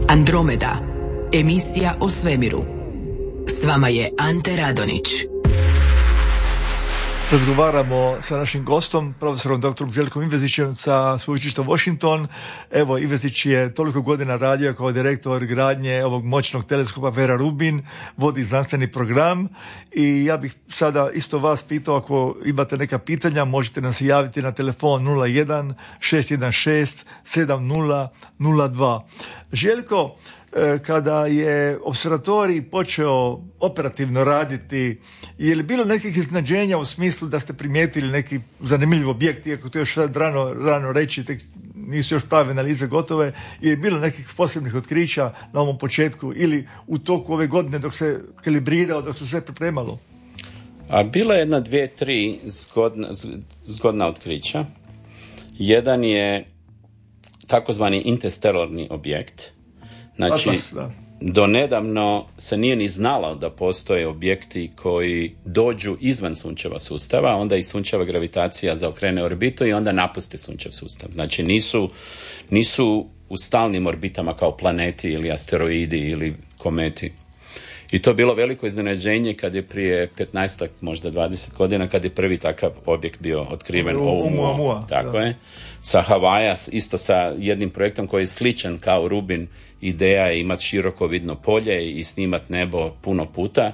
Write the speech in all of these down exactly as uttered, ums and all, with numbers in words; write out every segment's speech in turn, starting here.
Andromeda, emisija o svemiru. S vama je Ante Radonić. Razgovaramo sa našim gostom, profesorom doktorom Željkom Ivezićem sa sveučilišta Washington. Evo, Ivezić je toliko godina radio kao direktor gradnje ovog moćnog teleskopa Vera Rubin, vodi znanstveni program i ja bih sada isto vas pitao, ako imate neka pitanja, možete nam se javiti na telefon nula jedan šest jedan šest sedam nula nula dva. Željko, kada je observatorij počeo operativno raditi, je li bilo nekih iznenađenja u smislu da ste primijetili neki zanimljiv objekt, iako to još sad rano, rano reći, tek nisu još prave analize gotove, je bilo nekih posebnih otkrića na ovom početku ili u toku ove godine dok se kalibrirao, dok se sve pripremalo? A bilo je jedna, dvije, tri zgodna, zgodna otkrića. Jedan je takozvani interstellarni objekt. Znači, Atlas, do nedavno se nije ni znalo da postoje objekti koji dođu izvan sunčeva sustava, onda i sunčeva gravitacija zaokrene orbitu i onda napusti sunčev sustav. Znači, nisu, nisu u stalnim orbitama kao planeti ili asteroidi ili kometi. I to je bilo veliko iznenađenje kad je prije petnaestak, možda dvadeset godina, kad je prvi takav objekt bio otkriven. Oumuamua. Tako da. je. Sa Havaja, isto sa jednim projektom koji je sličan kao Rubin. Ideja je imati široko vidno polje i snimati nebo puno puta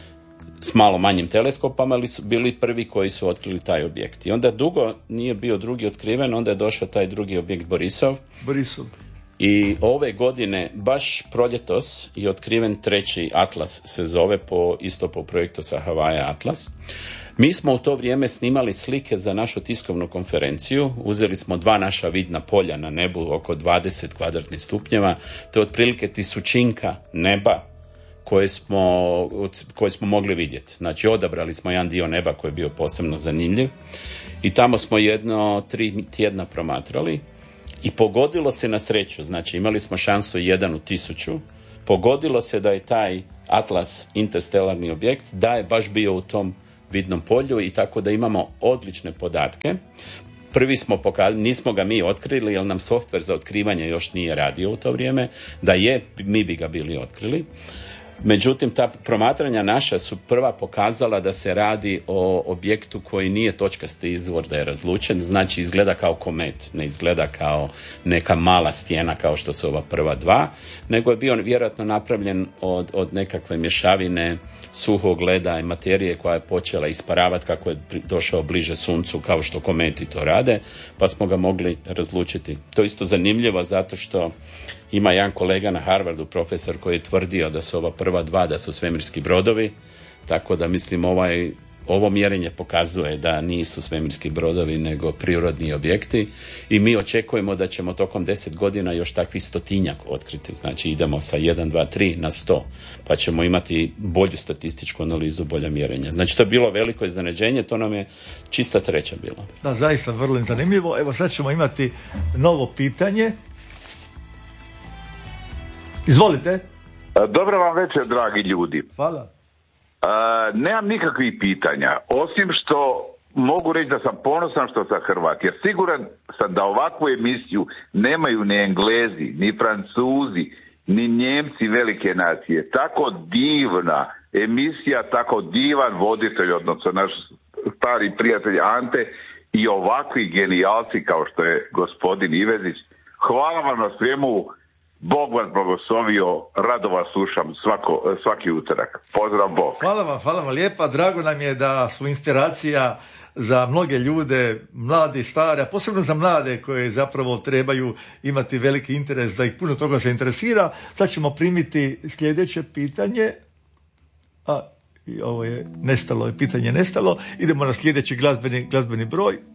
s malo manjim teleskopama, ali su bili prvi koji su otkrili taj objekt. I onda dugo nije bio drugi otkriven, onda je došao taj drugi objekt Borisov. Borisov. I ove godine, baš proljetos, je otkriven treći Atlas, se zove po, isto po projektu sa Havaja Atlas. Mi smo u to vrijeme snimali slike za našu tiskovnu konferenciju. Uzeli smo dva naša vidna polja na nebu, oko dvadeset kvadratnih stupnjeva. To je otprilike tisućinka neba koje smo, koje smo mogli vidjeti. Znači, odabrali smo jedan dio neba koji je bio posebno zanimljiv. I tamo smo jedno tri tjedna promatrali. I pogodilo se na sreću, znači imali smo šansu jedan u tisuću, pogodilo se da je taj Atlas interstellarni objekt, da je baš bio u tom vidnom polju i tako da imamo odlične podatke. Prvi smo pokazali, nismo ga mi otkrili jer nam softver za otkrivanje još nije radio u to vrijeme, da je, mi bi ga bili otkrili. Međutim, ta promatranja naša su prva pokazala da se radi o objektu koji nije točkasti izvor, da je razlučen, znači izgleda kao komet, ne izgleda kao neka mala stijena kao što su ova prva dva, nego je bio vjerojatno napravljen od, od nekakve mješavine suhog leda i materije koja je počela isparavati kako je došao bliže suncu, kao što kometi to rade, pa smo ga mogli razlučiti. To je isto zanimljivo zato što ima jedan kolega na Harvardu, profesor, koji je tvrdio da su ova prva dva, da su svemirski brodovi, tako da mislim ovaj, ovo mjerenje pokazuje da nisu svemirski brodovi nego prirodni objekti i mi očekujemo da ćemo tokom deset godina još takvi stotinjak otkriti. Znači idemo sa jedan, dva, tri na sto, pa ćemo imati bolju statističku analizu, bolja mjerenja. Znači to je bilo veliko iznenađenje, to nam je čista treća bila. Da, zaista vrlo zanimljivo. Evo sad ćemo imati novo pitanje. Izvolite. Dobro vam večer, dragi ljudi. Hvala. Uh, nemam nikakvih pitanja, osim što mogu reći da sam ponosan što sam Hrvat, jer siguran sam da ovakvu emisiju nemaju ni Englezi, ni Francuzi, ni Njemci velike nacije. Tako divna emisija, tako divan voditelj, odnosno naš stari prijatelj Ante i ovakvi genijalci kao što je gospodin Ivezić. Hvala vam na svemu. Bog vas blagoslovio, rado vas slušam svako, svaki utorak. Pozdrav, Bog. Hvala vam, hvala vam lijepa. Drago nam je da smo inspiracija za mnoge ljude, mlade i stare, a posebno za mlade koje zapravo trebaju imati veliki interes, da ih puno toga se interesira. Sad ćemo primiti sljedeće pitanje. A, i ovo je nestalo, je pitanje nestalo. Idemo na sljedeći glazbeni, glazbeni broj.